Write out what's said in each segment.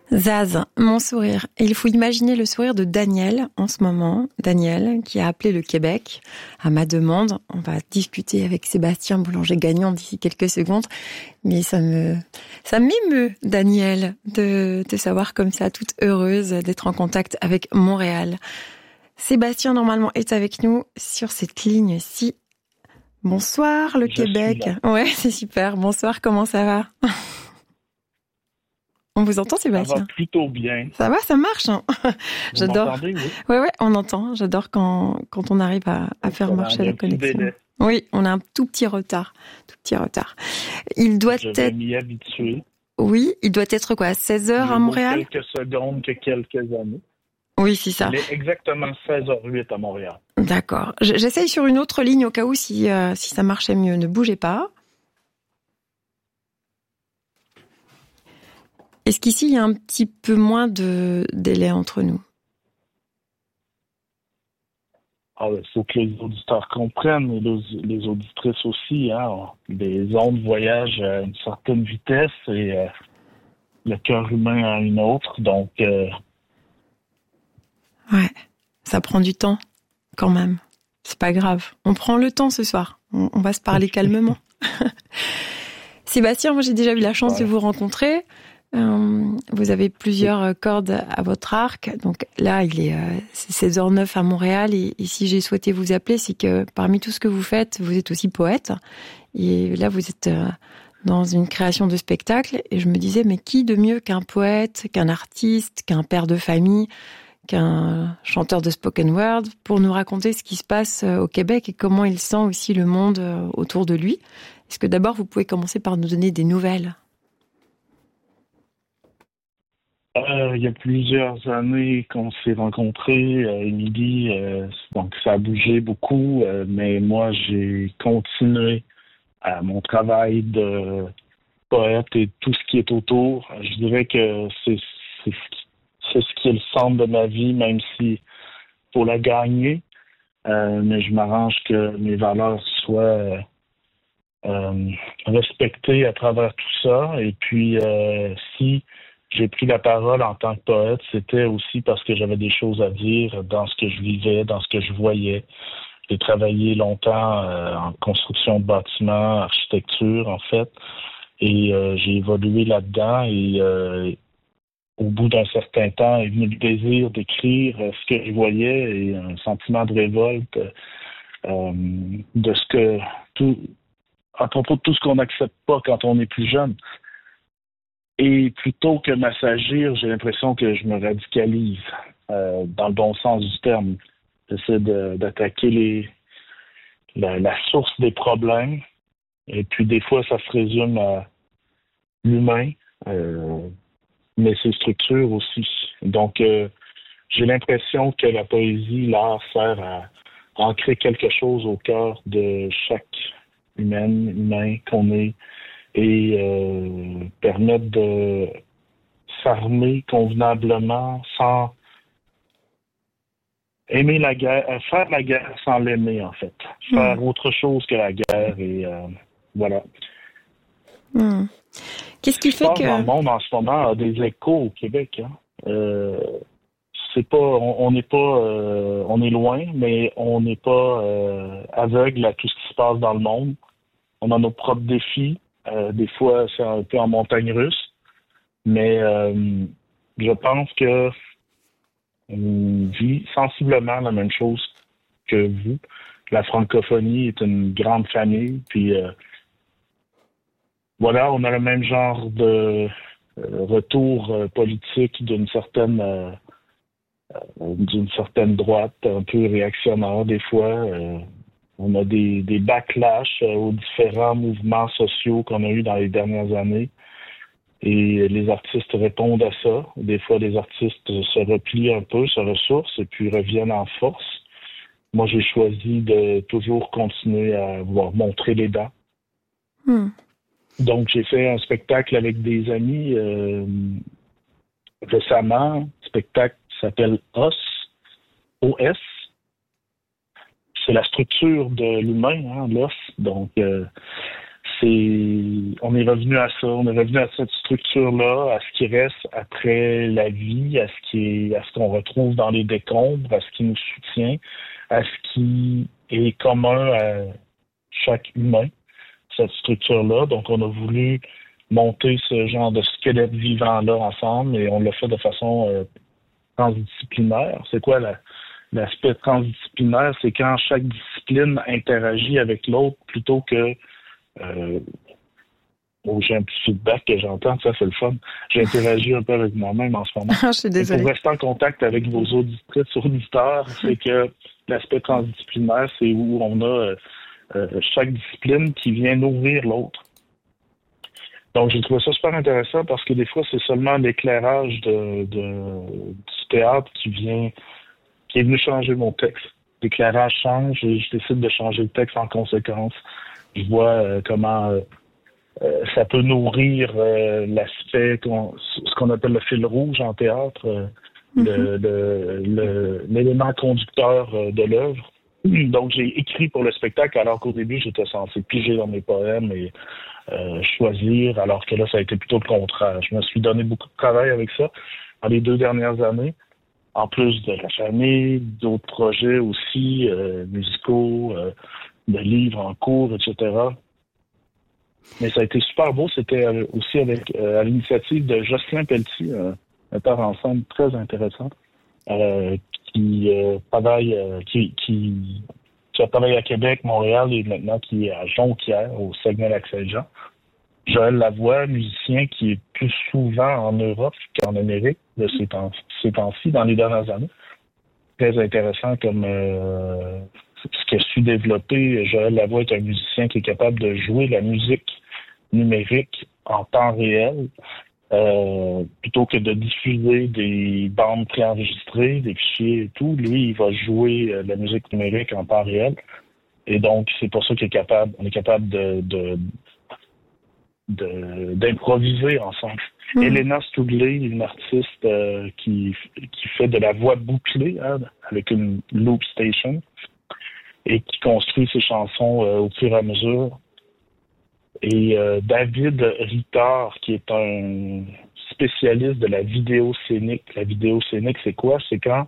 Zaz, mon sourire. Et il faut imaginer le sourire de Daniel en ce moment. Daniel, qui a appelé le Québec à ma demande. On va discuter avec Sébastien Boulanger-Gagnon d'ici quelques secondes. Mais ça m'émeut, Daniel, de te savoir comme ça, toute heureuse d'être en contact avec Montréal. Sébastien, normalement, est avec nous sur cette ligne-ci. Bonsoir, le Québec. Ouais, c'est super. Bonsoir, comment ça va? On vous entend, Sébastien? Ça va plutôt bien. Ça va, ça marche. Hein. J'adore. M'entendez, oui? Ouais, on entend. J'adore quand on arrive à faire marcher la connexion. Délai. Oui, on a un tout petit retard. Il doit Je vais m'y habituer. Oui, il doit être quoi, 16h à Montréal? Quelques secondes que quelques années. Oui, c'est ça. Il est exactement 16h08 à Montréal. D'accord. J'essaye sur une autre ligne au cas où si ça marchait mieux. Ne bougez pas. Est-ce qu'ici, il y a un petit peu moins de délai entre nous? Il faut que les auditeurs comprennent, et les auditrices aussi. Hein. Les ondes voyagent à une certaine vitesse et le cœur humain à une autre. Donc, ouais, ça prend du temps quand même. C'est pas grave. On prend le temps ce soir. On va se parler calmement. Sébastien, moi j'ai déjà eu la chance de vous rencontrer. Vous avez plusieurs cordes à votre arc. Donc là, c'est 16h09 à Montréal. Et si j'ai souhaité vous appeler, c'est que parmi tout ce que vous faites, vous êtes aussi poète. Et là, vous êtes dans une création de spectacle. Et je me disais, mais qui de mieux qu'un poète, qu'un artiste, qu'un père de famille, qu'un chanteur de spoken word pour nous raconter ce qui se passe au Québec et comment il sent aussi le monde autour de lui. Est-ce que d'abord, vous pouvez commencer par nous donner des nouvelles? Il y a plusieurs années qu'on s'est rencontrés, Émilie, donc ça a bougé beaucoup, mais moi j'ai continué mon travail de poète et tout ce qui est autour. Je dirais que c'est ce qui est le centre de ma vie, même si pour la gagner, mais je m'arrange que mes valeurs soient respectées à travers tout ça. Et puis si j'ai pris la parole en tant que poète, c'était aussi parce que j'avais des choses à dire dans ce que je vivais, dans ce que je voyais. J'ai travaillé longtemps en construction de bâtiments, architecture en fait, et j'ai évolué là-dedans et au bout d'un certain temps est venu le désir d'écrire ce que je voyais et un sentiment de révolte de ce que tout à propos de tout ce qu'on n'accepte pas quand on est plus jeune. Et plutôt que m'assagir, j'ai l'impression que je me radicalise dans le bon sens du terme. J'essaie d'attaquer la source des problèmes. Et puis des fois, ça se résume à l'humain, mais ses structures aussi. Donc, j'ai l'impression que la poésie, l'art, sert à ancrer quelque chose au cœur de chaque humain qu'on est et permettre de s'armer convenablement sans aimer la guerre, faire la guerre sans l'aimer en fait, faire autre chose que la guerre et voilà. Qu'est-ce qui fait que dans le monde en ce moment a des échos au Québec. Hein. C'est pas, on n'est pas, on est loin, mais on n'est pas aveugle à tout ce qui se passe dans le monde. On a nos propres défis. Des fois, c'est un peu en montagne russe, mais je pense que on vit sensiblement la même chose que vous. La francophonie est une grande famille, puis voilà, on a le même genre de retour politique d'une certaine droite, un peu réactionnaire des fois. On a des backlash aux différents mouvements sociaux qu'on a eus dans les dernières années. Et les artistes répondent à ça. Des fois, les artistes se replient un peu, se ressourcent et puis reviennent en force. Moi, j'ai choisi de toujours continuer à montrer les dents. Donc, j'ai fait un spectacle avec des amis récemment. Le spectacle s'appelle OS. OS. C'est la structure de l'humain, hein, l'os. Donc, on est revenu à ça, on est revenu à cette structure-là, à ce qui reste après la vie, à ce qu'on retrouve dans les décombres, à ce qui nous soutient, à ce qui est commun à chaque humain, cette structure-là. Donc, on a voulu monter ce genre de squelette vivant-là ensemble et on l'a fait de façon transdisciplinaire. C'est quoi l'aspect transdisciplinaire? C'est quand chaque discipline interagit avec l'autre plutôt que j'ai un petit feedback que j'entends, ça c'est le fun. J'interagis un peu avec moi-même en ce moment. Je suis désolée. Pour rester en contact avec vos auditrices, auditeurs, c'est que l'aspect transdisciplinaire, c'est où on a chaque discipline qui vient nourrir l'autre. Donc, j'ai trouvé ça super intéressant parce que des fois, c'est seulement l'éclairage du théâtre qui est venu changer mon texte. L'éclairage change et je décide de changer le texte en conséquence. Je vois comment ça peut nourrir l'aspect, ce qu'on appelle le fil rouge en théâtre, l'élément conducteur de l'œuvre. Donc, j'ai écrit pour le spectacle alors qu'au début, j'étais censé piger dans mes poèmes et choisir, alors que là, ça a été plutôt le contraire. Je me suis donné beaucoup de travail avec ça dans les 2 dernières années, en plus de la famille, d'autres projets aussi, musicaux, de livres en cours, etc. Mais ça a été super beau. C'était aussi à l'initiative de Jocelyn Pelletier, un metteur en scène très intéressant, qui travaille, qui a travaillé à Québec, Montréal et maintenant qui est à Jonquière, au Saguenay-Lac-Saint-Jean. Joël Lavoie, musicien qui est plus souvent en Europe qu'en Amérique de ces temps-ci, dans les dernières années. Très intéressant comme ce qu'il a su développer. Joël Lavoie est un musicien qui est capable de jouer la musique numérique en temps réel, plutôt que de diffuser des bandes préenregistrées, des fichiers et tout. Lui, il va jouer la musique numérique en temps réel. Et donc, c'est pour ça qu'on est capable d'improviser ensemble. Elena Stougley, une artiste qui fait de la voix bouclée avec une loop station et qui construit ses chansons au fur et à mesure. Et David Rittard, qui est un spécialiste de la vidéo scénique. La vidéo scénique, c'est quoi? C'est quand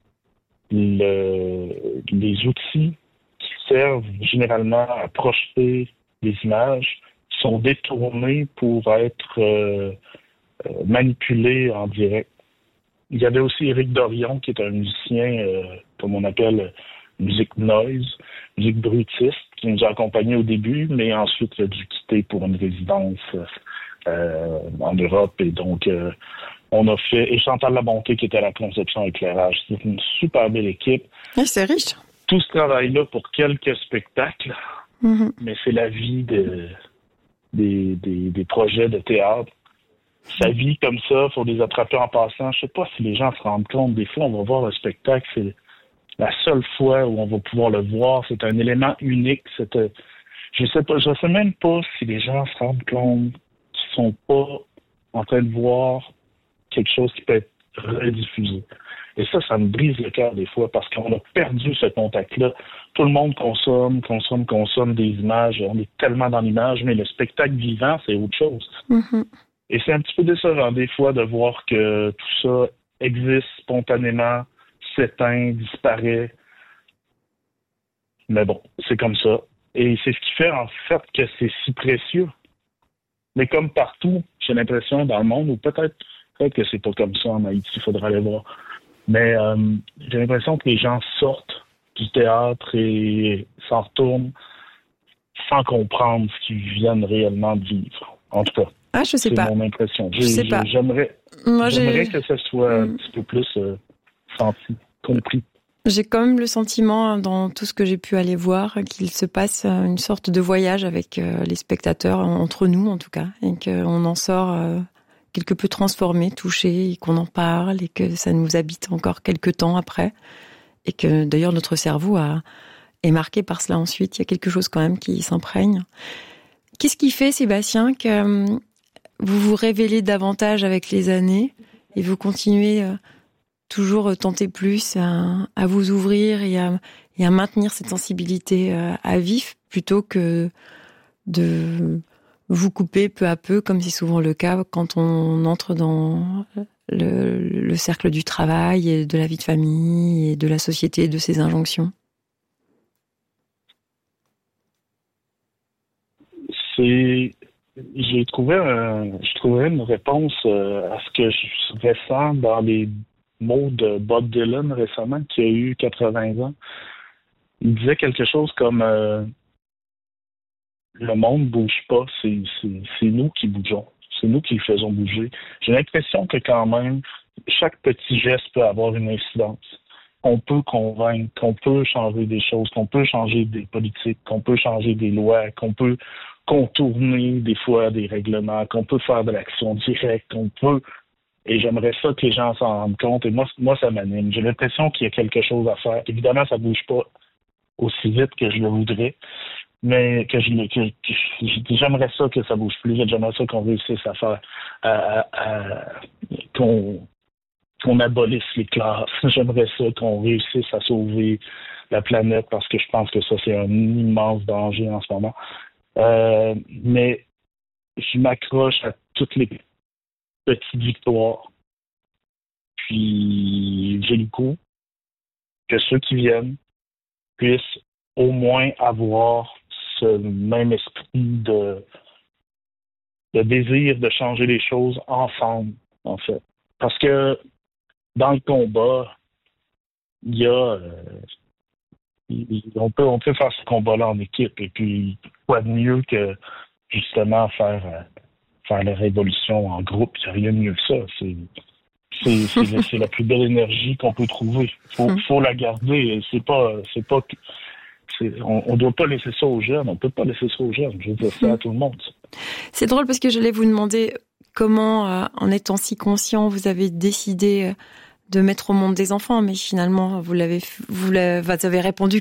les outils qui servent généralement à projeter des images sont détournés pour être manipulés en direct. Il y avait aussi Éric Dorion, qui est un musicien, comme on appelle, musique noise, musique brutiste, qui nous a accompagnés au début, mais ensuite il a dû quitter pour une résidence en Europe. Et donc, on a fait... Et Chantal Labonté, qui était à la conception éclairage. C'est une super belle équipe. Oui, c'est riche. Tout ce travail-là pour quelques spectacles, mais c'est la vie des projets de théâtre. Ça vit comme ça, il faut les attraper en passant. Je sais pas si les gens se rendent compte. Des fois, on va voir un spectacle, c'est la seule fois où on va pouvoir le voir. C'est un élément unique. Je sais même pas si les gens se rendent compte qu'ils sont pas en train de voir quelque chose qui peut être rediffusé. Et ça me brise le cœur des fois parce qu'on a perdu ce contact-là. Tout le monde consomme des images. On est tellement dans l'image, mais le spectacle vivant, c'est autre chose. Et c'est un petit peu décevant des fois de voir que tout ça existe spontanément, s'éteint, disparaît. Mais bon, c'est comme ça. Et c'est ce qui fait en fait que c'est si précieux. Mais comme partout, j'ai l'impression dans le monde, ou peut-être que c'est pas comme ça en Haïti, il faudra aller voir. Mais j'ai l'impression que les gens sortent du théâtre et s'en retournent sans comprendre ce qu'ils viennent réellement de vivre. En tout cas, je sais pas. C'est mon impression. Je sais pas. J'aimerais que ce soit un petit peu plus senti, compris. J'ai quand même le sentiment, dans tout ce que j'ai pu aller voir, qu'il se passe une sorte de voyage avec les spectateurs, entre nous en tout cas, et qu'on en sort quelque peu transformé, touché, et qu'on en parle, et que ça nous habite encore quelques temps après, et que d'ailleurs notre cerveau est marqué par cela ensuite. Il y a quelque chose quand même qui s'imprègne. Qu'est-ce qui fait, Sébastien, que vous vous révélez davantage avec les années et vous continuez toujours tenter plus à vous ouvrir et à maintenir cette sensibilité à vif plutôt que de vous couper peu à peu, comme c'est souvent le cas quand on entre dans le cercle du travail et de la vie de famille et de la société et de ses injonctions? Je trouvais une réponse à ce que je ressens dans les mots de Bob Dylan récemment, qui a eu 80 ans. Il disait quelque chose comme le monde bouge pas, c'est nous qui bougeons. C'est nous qui le faisons bouger. J'ai l'impression que quand même, chaque petit geste peut avoir une incidence. On peut convaincre, qu'on peut changer des choses, qu'on peut changer des politiques, qu'on peut changer des lois, qu'on peut contourner des fois des règlements, qu'on peut faire de l'action directe, qu'on peut... Et j'aimerais ça que les gens s'en rendent compte. Et moi ça m'anime. J'ai l'impression qu'il y a quelque chose à faire. Évidemment, ça bouge pas aussi vite que je le voudrais, mais j'aimerais ça que ça bouge plus vite. J'aimerais ça qu'on réussisse à faire... qu'on abolisse les classes. J'aimerais ça qu'on réussisse à sauver la planète parce que je pense que ça, c'est un immense danger en ce moment. Mais je m'accroche à toutes les petites victoires. Puis j'ai le goût que ceux qui viennent puissent au moins avoir ce même esprit de désir de changer les choses ensemble, en fait. Parce que dans le combat, il y a... on peut faire ce combat-là en équipe. Et puis, quoi de mieux que, justement, faire la révolution en groupe? Il n'y a rien de mieux que ça. C'est la plus belle énergie qu'on peut trouver. Faut la garder. On doit pas laisser ça aux jeunes. On peut pas laisser ça aux jeunes. Je veux dire ça à tout le monde. C'est drôle parce que j'allais vous demander comment, en étant si conscient, vous avez décidé de mettre au monde des enfants, mais finalement, vous avez répondu